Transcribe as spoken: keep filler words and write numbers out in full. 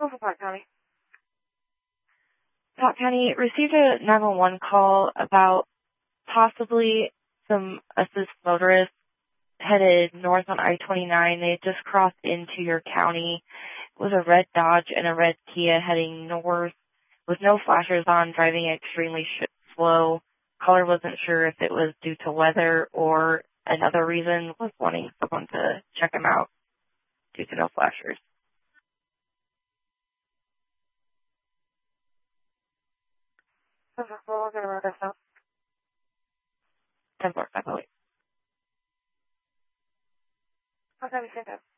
Over Park County. Scott County received a nine one one call about possibly some assist motorists headed north on I twenty-nine. They had just crossed into your county. It was a red Dodge and a red Kia heading north with no flashers on, driving extremely sh- slow. Caller wasn't sure if it was due to weather or another reason, was wanting someone to check him out due to no flashers. We're going to road ourselves. ten four, five oh eight. Okay, we said that.